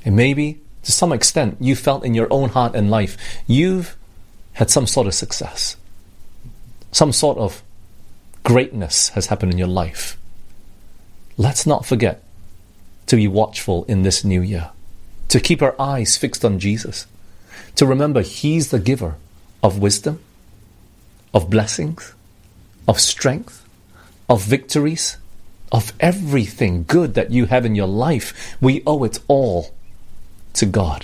And maybe, to some extent, you felt in your own heart and life, you've had some sort of success. Some sort of greatness has happened in your life. Let's not forget to be watchful in this new year, to keep our eyes fixed on Jesus, to remember He's the giver of wisdom, of blessings, of strength, of victories, of everything good that you have in your life. We owe it all to God.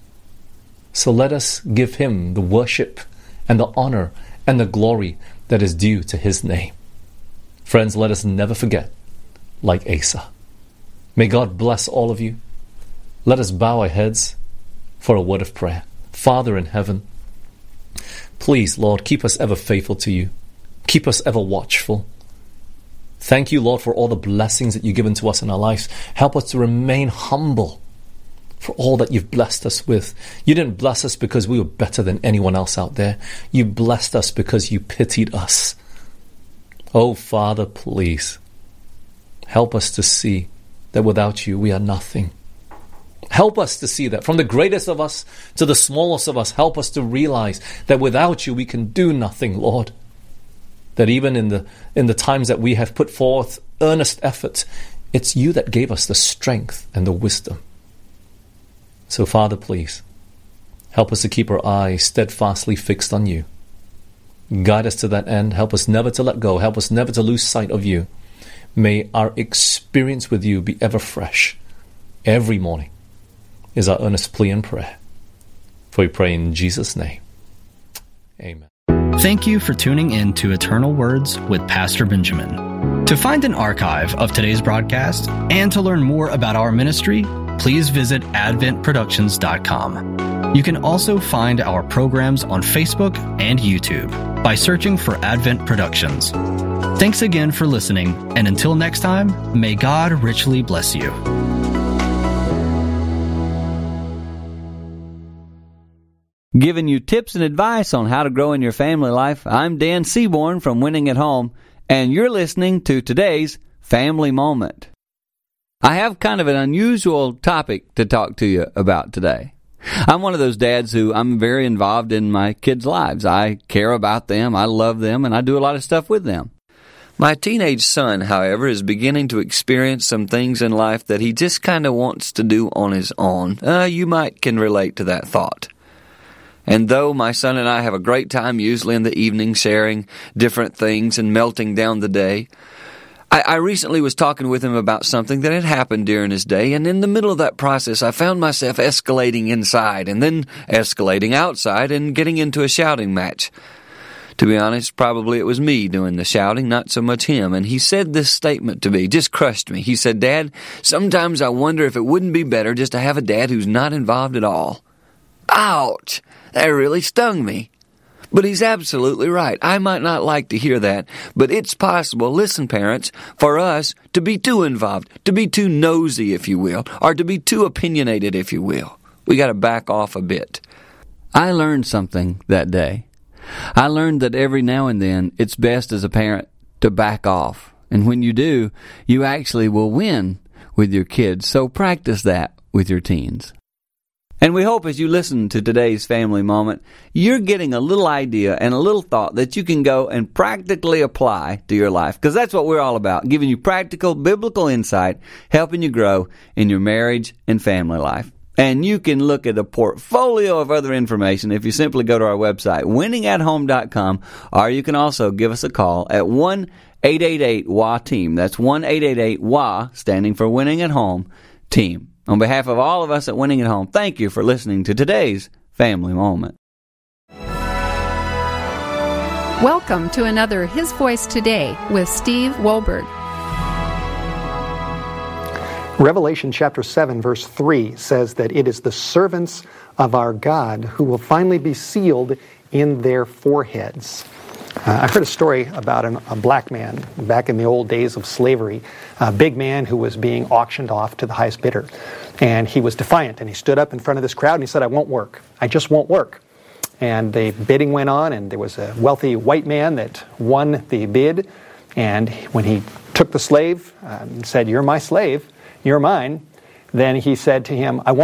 So let us give Him the worship and the honor and the glory that is due to His name. Friends, let us never forget, like Asa. May God bless all of you. Let us bow our heads for a word of prayer. Father in heaven, please, Lord, keep us ever faithful to you. Keep us ever watchful. Thank you, Lord, for all the blessings that you've given to us in our lives. Help us to remain humble for all that you've blessed us with. You didn't bless us because we were better than anyone else out there. You blessed us because you pitied us. Oh, Father, please, help us to see that without you, we are nothing. Help us to see that from the greatest of us to the smallest of us. Help us to realize that without you, we can do nothing, Lord. That even in the times that we have put forth earnest effort, it's you that gave us the strength and the wisdom. So, Father, please, help us to keep our eyes steadfastly fixed on you. Guide us to that end. Help us never to let go. Help us never to lose sight of you. May our experience with you be ever fresh. Every morning is our earnest plea and prayer. For we pray in Jesus' name. Amen. Thank you for tuning in to Eternal Words with Pastor Benjamin. To find an archive of today's broadcast and to learn more about our ministry, please visit adventproductions.com. You can also find our programs on Facebook and YouTube by searching for Advent Productions. Thanks again for listening, and until next time, may God richly bless you. Giving you tips and advice on how to grow in your family life, I'm Dan Seaborn from Winning at Home, and you're listening to today's Family Moment. I have kind of an unusual topic to talk to you about today. I'm one of those dads who I'm very involved in my kids' lives. I care about them, I love them, and I do a lot of stuff with them. My teenage son, however, is beginning to experience some things in life that he just kind of wants to do on his own. You might can relate to that thought. And though my son and I have a great time usually in the evening sharing different things and melting down the day, I recently was talking with him about something that had happened during his day, and in the middle of that process I found myself escalating inside and then escalating outside and getting into a shouting match. To be honest, probably it was me doing the shouting, not so much him. And he said this statement to me, just crushed me. He said, "Dad, sometimes I wonder if it wouldn't be better just to have a dad who's not involved at all." Ouch! That really stung me. But he's absolutely right. I might not like to hear that, but it's possible, listen parents, for us to be too involved, to be too nosy, if you will, or to be too opinionated, if you will. We got to back off a bit. I learned something that day. I learned that every now and then it's best as a parent to back off. And when you do, you actually will win with your kids. So practice that with your teens. And we hope as you listen to today's Family Moment, you're getting a little idea and a little thought that you can go and practically apply to your life. Because that's what we're all about, giving you practical biblical insight, helping you grow in your marriage and family life. And you can look at a portfolio of other information if you simply go to our website, winningathome.com, or you can also give us a call at 1-888-WA-TEAM. That's 1-888-WA, standing for Winning at Home, Team. On behalf of all of us at Winning at Home, thank you for listening to today's Family Moment. Welcome to another His Voice Today with Steve Wolberg. Revelation chapter 7, verse 3 says that it is the servants of our God who will finally be sealed in their foreheads. I heard a story about a black man back in the old days of slavery, a big man who was being auctioned off to the highest bidder. And he was defiant, and he stood up in front of this crowd and he said, "I won't work. I just won't work." And the bidding went on, and there was a wealthy white man that won the bid. And when he took the slave and said, "You're my slave, you're mine," then he said to him, "I won't